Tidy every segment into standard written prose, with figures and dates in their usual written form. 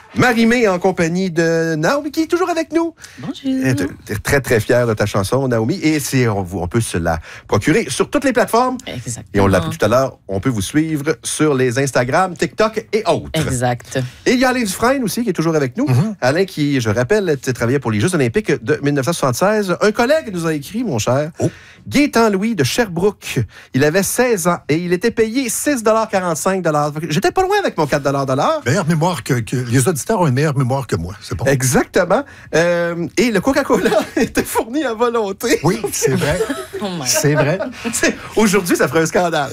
Marie-Mé en compagnie de Naomi, qui est toujours avec nous. Bonjour. Tu es très, très fière de ta chanson, Naomi. Et on peut se la procurer sur toutes les plateformes. Exactement. Et on l'a appris tout à l'heure, on peut vous suivre sur les Instagram, TikTok et autres. Exact. Et il y a Alain Dufresne aussi, qui est toujours avec nous. Alain, qui, je rappelle, travaillait pour les Jeux olympiques de 1976. Un collègue nous a écrit, mon cher, Gaétan-Louis de Sherbrooke. Il avait 16 ans et il était payé 6,45 $. J'étais pas loin avec mon 4 $. Meilleure mémoire que les auditeurs ont une meilleure mémoire que moi, c'est bon. Exactement. Et le Coca-Cola était fourni à volonté. Oui, c'est vrai. C'est vrai. Aujourd'hui, ça ferait un scandale.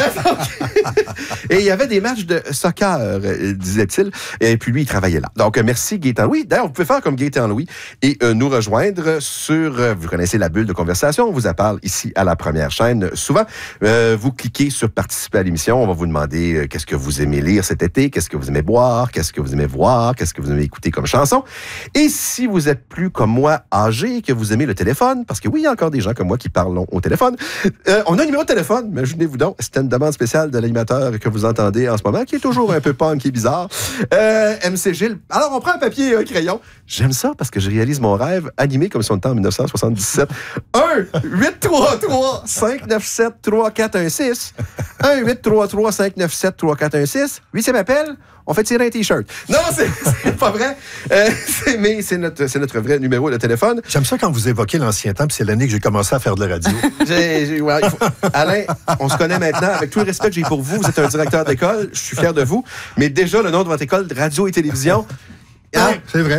Et il y avait des matchs de soccer, disait-il. Et puis lui, il travaillait là. Donc, merci Gaétan-Louis. D'ailleurs, vous pouvez faire comme Gaétan-Louis et nous rejoindre sur, vous connaissez la bulle de conversation, on vous en parle ici à la première chaîne. Souvent, vous cliquez sur participer à l'émission, on va vous demander qu'est-ce que vous aimez lire cet été, qu'est-ce que vous aimez boire, qu'est-ce que vous aimez voir, qu'est-ce que vous aimez écouter comme chanson. Et si vous êtes plus comme moi âgé, que vous aimez le téléphone, parce que oui, il y a encore des gens comme moi qui parlent au téléphone, on a un numéro de téléphone, imaginez-vous donc, c'était une demande spéciale de l'animateur que vous entendez en ce moment, qui est toujours un peu punk et bizarre. MC Gilles. Alors, on prend un papier et un crayon. J'aime ça parce que je réalise mon rêve animé comme si on était en 1977. 1-833-597-3416. 1-833-597-3416. Lui, ça m'appelle. On fait tirer un T-shirt. Non, c'est pas vrai. Mais c'est notre vrai numéro de téléphone. J'aime ça quand vous évoquez l'ancien temps, puis c'est l'année que j'ai commencé à faire de la radio. Alain, on se connaît maintenant. Avec tout le respect que j'ai pour vous, vous êtes un directeur d'école. Je suis fier de vous. Mais déjà, le nom de votre école, radio et télévision... C'est vrai.